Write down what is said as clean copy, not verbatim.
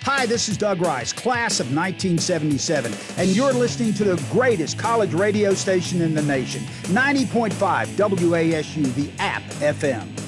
Hi, this is Doug Rice, class of 1977, and you're listening to the greatest college radio station in the nation, 90.5 WASU, the App FM.